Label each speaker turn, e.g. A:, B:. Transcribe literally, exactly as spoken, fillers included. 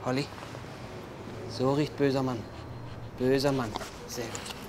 A: Holly, so riecht böser Mann. Böser Mann. Sehr gut.